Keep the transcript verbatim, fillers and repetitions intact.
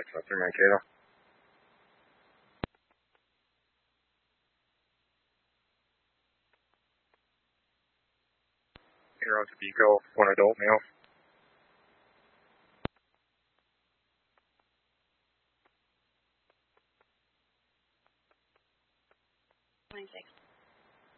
six oh three Mankato. Hero to Beco, one adult male. twenty-six.